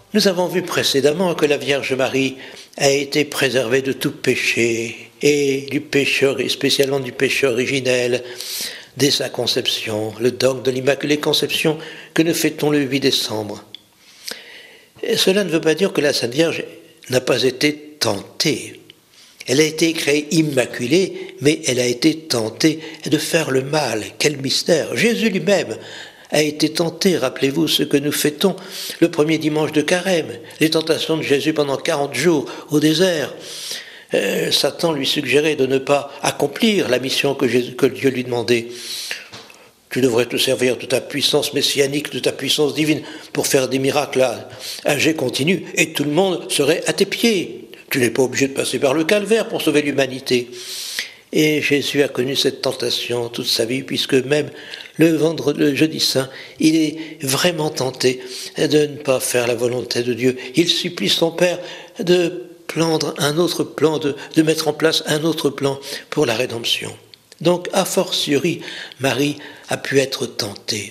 Nous avons vu précédemment que la Vierge Marie a été préservée de tout péché, et du péché, spécialement du péché originel, dès sa conception, le dogme de l'Immaculée Conception que nous fêtons le 8 décembre. Et cela ne veut pas dire que la Sainte Vierge n'a pas été tentée. Elle a été créée immaculée, mais elle a été tentée de faire le mal. Quel mystère! Jésus lui-même a été tenté, rappelez-vous ce que nous fêtons le premier dimanche de Carême, les tentations de Jésus pendant 40 jours au désert. Satan lui suggérait de ne pas accomplir la mission que Dieu lui demandait. Tu devrais te servir de ta puissance messianique, de ta puissance divine, pour faire des miracles à jet continu, et tout le monde serait à tes pieds. Tu n'es pas obligé de passer par le calvaire pour sauver l'humanité. Et Jésus a connu cette tentation toute sa vie, puisque même le jeudi saint, il est vraiment tenté de ne pas faire la volonté de Dieu. Il supplie son Père de prendre un autre plan, de mettre en place un autre plan pour la rédemption. Donc, a fortiori, Marie a pu être tentée.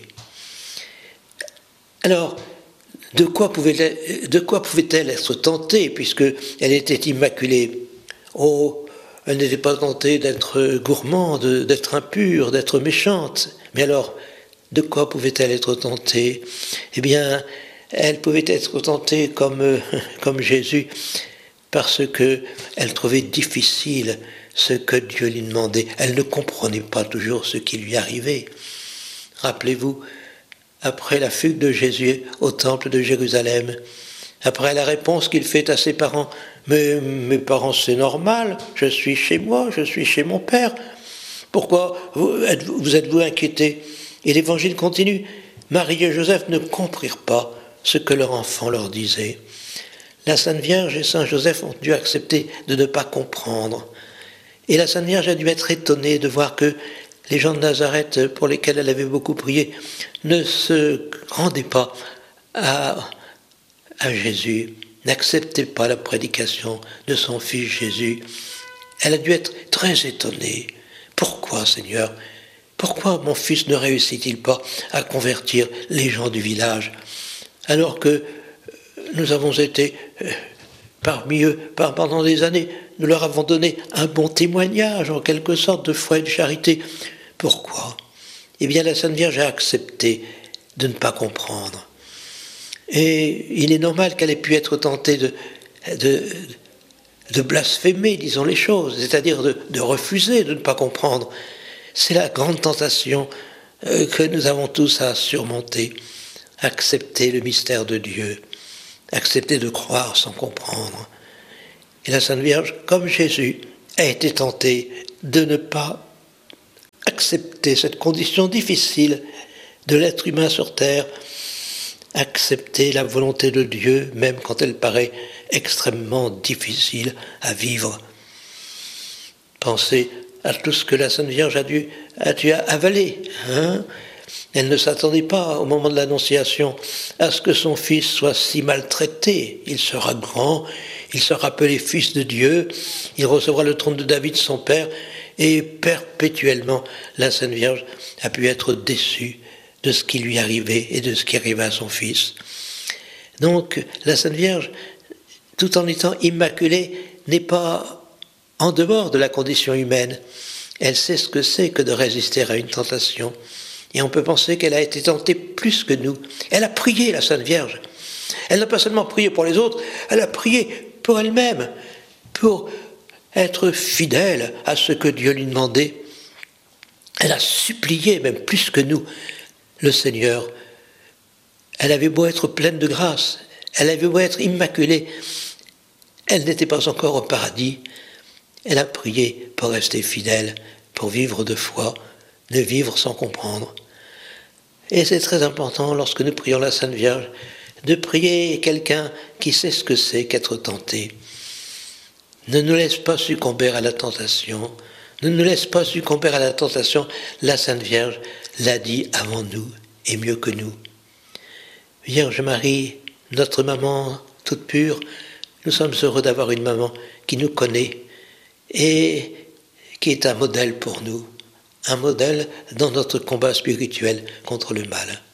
Alors, de quoi pouvait-elle être tentée, puisqu'elle était immaculée? Oh, elle n'était pas tentée d'être gourmande, d'être impure, d'être méchante. Mais alors, de quoi pouvait-elle être tentée? Eh bien, elle pouvait être tentée comme Jésus, parce qu'elle trouvait difficile ce que Dieu lui demandait. Elle ne comprenait pas toujours ce qui lui arrivait. Rappelez-vous, après la fugue de Jésus au temple de Jérusalem, après la réponse qu'il fait à ses parents, « Mais mes parents, c'est normal, je suis chez moi, je suis chez mon Père. Pourquoi vous êtes-vous inquiétés ?» Et l'évangile continue. Marie et Joseph ne comprirent pas ce que leur enfant leur disait. La Sainte Vierge et Saint Joseph ont dû accepter de ne pas comprendre. Et la Sainte Vierge a dû être étonnée de voir que les gens de Nazareth, pour lesquels elle avait beaucoup prié, ne se rendaient pas à Jésus, n'acceptaient pas la prédication de son fils Jésus. Elle a dû être très étonnée. Pourquoi, Seigneur? Pourquoi mon fils ne réussit-il pas à convertir les gens du village, alors que nous avons été parmi eux pendant des années, nous leur avons donné un bon témoignage, en quelque sorte, de foi et de charité. Pourquoi? Eh bien, la Sainte Vierge a accepté de ne pas comprendre. Et il est normal qu'elle ait pu être tentée de blasphémer, disons les choses, c'est-à-dire de refuser, de ne pas comprendre. C'est la grande tentation que nous avons tous à surmonter. Accepter le mystère de Dieu, accepter de croire sans comprendre. Et la Sainte Vierge, comme Jésus, a été tentée de ne pas accepter cette condition difficile de l'être humain sur terre, accepter la volonté de Dieu, même quand elle paraît extrêmement difficile à vivre. Pensez à tout ce que la Sainte Vierge a dû avaler. Elle ne s'attendait pas, au moment de l'Annonciation, à ce que son fils soit si maltraité. Il sera grand, il sera appelé fils de Dieu, il recevra le trône de David, son père, et perpétuellement, la Sainte Vierge a pu être déçue de ce qui lui arrivait et de ce qui arrivait à son fils. Donc, la Sainte Vierge, tout en étant immaculée, n'est pas en dehors de la condition humaine. Elle sait ce que c'est que de résister à une tentation. Et on peut penser qu'elle a été tentée plus que nous. Elle a prié, la Sainte Vierge. Elle n'a pas seulement prié pour les autres, elle a prié pour elle-même, pour être fidèle à ce que Dieu lui demandait. Elle a supplié, même plus que nous, le Seigneur. Elle avait beau être pleine de grâce, elle avait beau être immaculée, elle n'était pas encore au paradis. Elle a prié pour rester fidèle, pour vivre de foi, de vivre sans comprendre. Et c'est très important, lorsque nous prions la Sainte Vierge, de prier quelqu'un qui sait ce que c'est qu'être tenté. Ne nous laisse pas succomber à la tentation. Ne nous laisse pas succomber à la tentation. La Sainte Vierge l'a dit avant nous et mieux que nous. Vierge Marie, notre maman toute pure, nous sommes heureux d'avoir une maman qui nous connaît et qui est un modèle pour nous. Un modèle dans notre combat spirituel contre le mal.